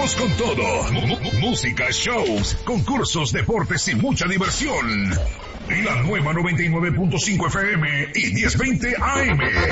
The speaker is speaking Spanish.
Vamos con todo. Música, shows, concursos, deportes y mucha diversión. Y la nueva 99.5 FM y 1020 AM.